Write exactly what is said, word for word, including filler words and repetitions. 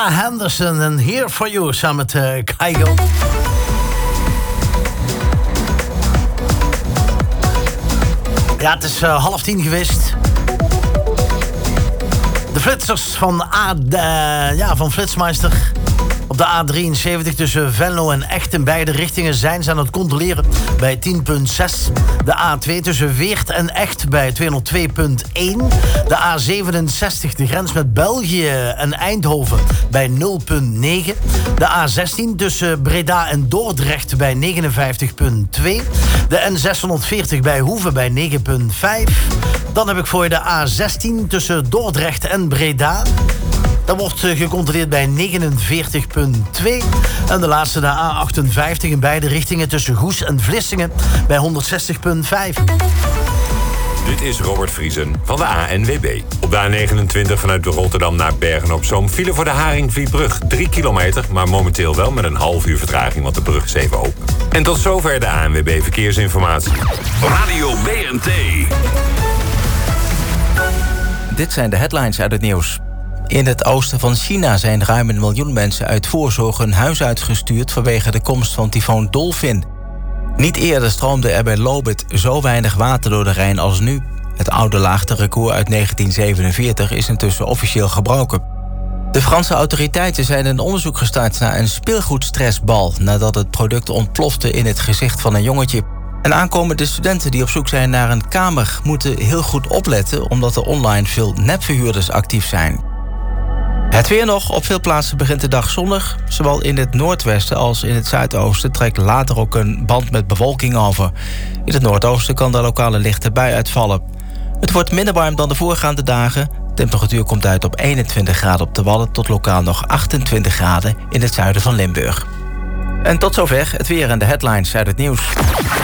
Henderson en Here For You samen met uh, Kygo. Ja, het is uh, half tien geweest. De flitsers van, A, uh, ja, van Flitsmeister op de A drieënzeventig tussen Venlo en Echt in beide richtingen zijn ze aan het controleren bij tien komma zes. De A twee tussen Weert en Echt bij tweehonderdtwee komma één. De A zevenenzestig, de grens met België en Eindhoven bij nul komma negen. De A zestien tussen Breda en Dordrecht bij negenenvijftig komma twee. De N zeshonderdveertig bij Hoeve bij negen komma vijf. Dan heb ik voor je de A zestien tussen Dordrecht en Breda. Dat wordt gecontroleerd bij negenenveertig komma twee. En de laatste, de A achtenvijftig in beide richtingen tussen Goes en Vlissingen bij honderdzestig komma vijf. Dit is Robert Vriesen van de A N W B. Op de A negenentwintig vanuit Rotterdam naar Bergen-op-Zoom file voor de Haringvlietbrug. Drie kilometer, maar momenteel wel met een half uur vertraging, want de brug is even open. En tot zover de A N W B Verkeersinformatie. Radio B N T. Dit zijn de headlines uit het nieuws. In het oosten van China zijn ruim een miljoen mensen uit voorzorg hun huis uitgestuurd vanwege de komst van tyfoon Dolphin. Niet eerder stroomde er bij Lobit zo weinig water door de Rijn als nu. Het oude laagterecord uit negentien zevenenveertig is intussen officieel gebroken. De Franse autoriteiten zijn een onderzoek gestart naar een speelgoedstressbal nadat het product ontplofte in het gezicht van een jongetje. En aankomende studenten die op zoek zijn naar een kamer moeten heel goed opletten omdat er online veel nepverhuurders actief zijn. Het weer nog. Op veel plaatsen begint de dag zonnig. Zowel in het noordwesten als in het zuidoosten trekt later ook een band met bewolking over. In het noordoosten kan de lokale lichte bui uitvallen. Het wordt minder warm dan de voorgaande dagen. De temperatuur komt uit op eenentwintig graden op de Wadden tot lokaal nog achtentwintig graden in het zuiden van Limburg. En tot zover het weer en de headlines uit het nieuws.